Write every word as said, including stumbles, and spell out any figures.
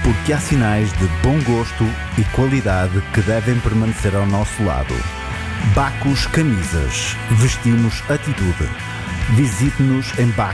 porque há sinais de bom gosto e qualidade que devem permanecer ao nosso lado. Bacos Camisas. Vestimos atitude. Visite-nos em bacos